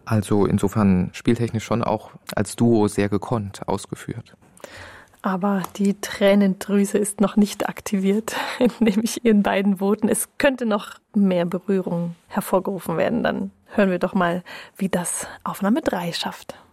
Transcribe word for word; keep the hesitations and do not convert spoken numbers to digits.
Also insofern spieltechnisch schon auch als Duo sehr gekonnt ausgeführt. Aber die Tränendrüse ist noch nicht aktiviert, indem ich Ihren beiden Voten. Es könnte noch mehr Berührung hervorgerufen werden. Dann hören wir doch mal, wie das Aufnahme drei schafft.